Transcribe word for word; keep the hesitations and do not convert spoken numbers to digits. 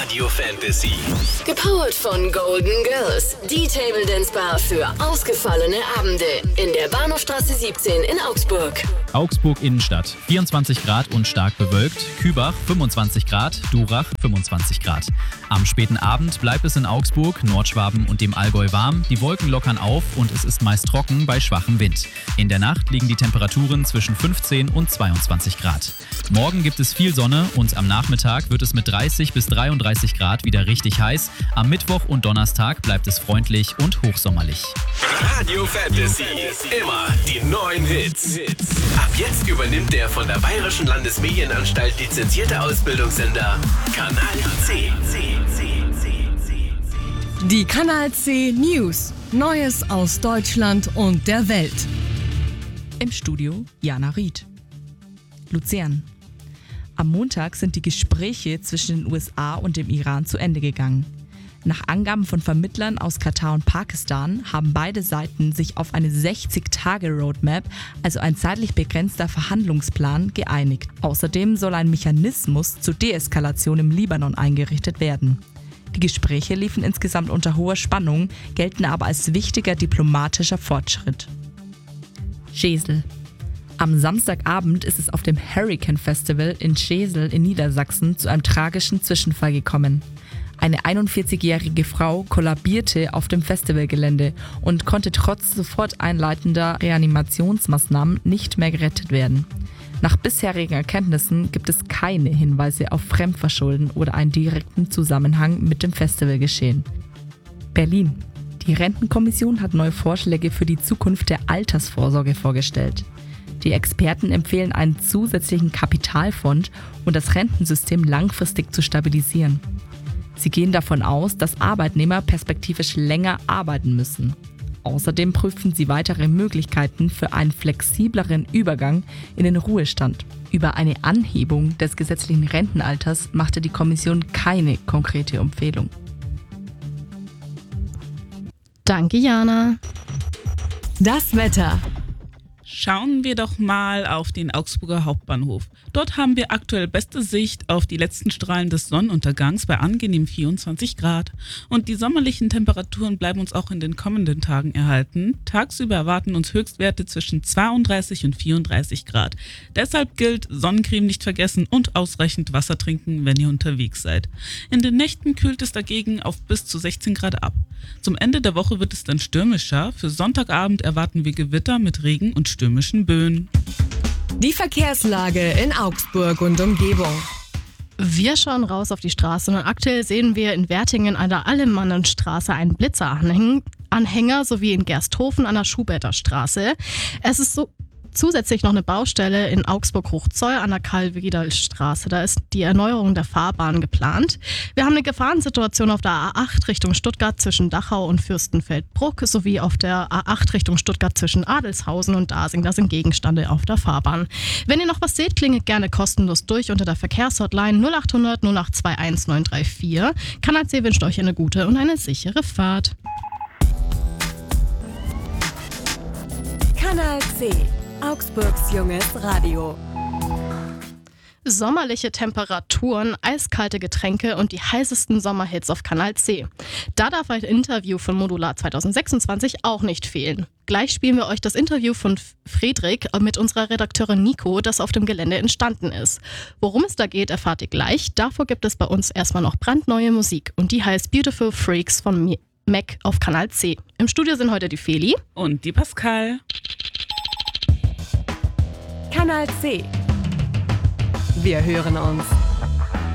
Radio Fantasy. Gepowert von Golden Girls, die Table Dance Bar für ausgefallene Abende in der Bahnhofstraße siebzehn in Augsburg. Augsburg Innenstadt, vierundzwanzig Grad und stark bewölkt. Kübach fünfundzwanzig Grad, Durach fünfundzwanzig Grad. Am späten Abend bleibt es in Augsburg, Nordschwaben und dem Allgäu warm. Die Wolken lockern auf und es ist meist trocken bei schwachem Wind. In der Nacht liegen die Temperaturen zwischen fünfzehn und zweiundzwanzig Grad. Morgen gibt es viel Sonne und am Nachmittag wird es mit dreißig bis dreiunddreißig Grad wieder richtig heiß. Am Mittwoch und Donnerstag bleibt es freundlich und hochsommerlich. Radio Fantasy, immer die neuen Hits. Ab jetzt übernimmt der von der Bayerischen Landesmedienanstalt lizenzierte Ausbildungssender Kanal C. Die Kanal C News. Neues aus Deutschland und der Welt. Im Studio Jana Ried. Luzern. Am Montag sind die Gespräche zwischen den U S A und dem Iran zu Ende gegangen. Nach Angaben von Vermittlern aus Katar und Pakistan haben beide Seiten sich auf eine sechzig-Tage-Roadmap, also ein zeitlich begrenzter Verhandlungsplan, geeinigt. Außerdem soll ein Mechanismus zur Deeskalation im Libanon eingerichtet werden. Die Gespräche liefen insgesamt unter hoher Spannung, gelten aber als wichtiger diplomatischer Fortschritt. Schesel. Am Samstagabend ist es auf dem Hurricane Festival in Schesel in Niedersachsen zu einem tragischen Zwischenfall gekommen. Eine einundvierzigjährige Frau kollabierte auf dem Festivalgelände und konnte trotz sofort einleitender Reanimationsmaßnahmen nicht mehr gerettet werden. Nach bisherigen Erkenntnissen gibt es keine Hinweise auf Fremdverschulden oder einen direkten Zusammenhang mit dem Festivalgeschehen. Berlin. Die Rentenkommission hat neue Vorschläge für die Zukunft der Altersvorsorge vorgestellt. Die Experten empfehlen einen zusätzlichen Kapitalfonds, um das Rentensystem langfristig zu stabilisieren. Sie gehen davon aus, dass Arbeitnehmer perspektivisch länger arbeiten müssen. Außerdem prüfen sie weitere Möglichkeiten für einen flexibleren Übergang in den Ruhestand. Über eine Anhebung des gesetzlichen Rentenalters machte die Kommission keine konkrete Empfehlung. Danke, Jana. Das Wetter. Schauen wir doch mal auf den Augsburger Hauptbahnhof. Dort haben wir aktuell beste Sicht auf die letzten Strahlen des Sonnenuntergangs bei angenehm vierundzwanzig Grad. Und die sommerlichen Temperaturen bleiben uns auch in den kommenden Tagen erhalten. Tagsüber erwarten uns Höchstwerte zwischen zweiunddreißig und vierunddreißig Grad. Deshalb gilt, Sonnencreme nicht vergessen und ausreichend Wasser trinken, wenn ihr unterwegs seid. In den Nächten kühlt es dagegen auf bis zu sechzehn Grad ab. Zum Ende der Woche wird es dann stürmischer. Für Sonntagabend erwarten wir Gewitter mit Regen und stürmischen Böen. Die Verkehrslage in Augsburg und Umgebung. Wir schauen raus auf die Straße und aktuell sehen wir in Wertingen an der Allemannenstraße einen Blitzeranhänger sowie in Gersthofen an der Schuberter Straße. Es ist so zusätzlich noch eine Baustelle in Augsburg-Hochzoll an der Karl-Wedel-Straße. Da ist die Erneuerung der Fahrbahn geplant. Wir haben eine Gefahrensituation auf der A acht Richtung Stuttgart zwischen Dachau und Fürstenfeldbruck sowie auf der A acht Richtung Stuttgart zwischen Adelshausen und Dasing. Da sind Gegenstände auf der Fahrbahn. Wenn ihr noch was seht, klingelt gerne kostenlos durch unter der Verkehrshotline null acht hundert null acht zwei eins neun drei vier. Kanal C wünscht euch eine gute und eine sichere Fahrt. Kanal C. Augsburgs junges Radio. Sommerliche Temperaturen, eiskalte Getränke und die heißesten Sommerhits auf Kanal C. Da darf ein Interview von Modular zwanzig sechsundzwanzig auch nicht fehlen. Gleich spielen wir euch das Interview von Friedrich mit unserer Redakteurin Nico, das auf dem Gelände entstanden ist. Worum es da geht, erfahrt ihr gleich. Davor gibt es bei uns erstmal noch brandneue Musik und die heißt Beautiful Freaks von Mac auf Kanal C. Im Studio sind heute die Feli und die Pascal. Kanal C. Wir hören uns.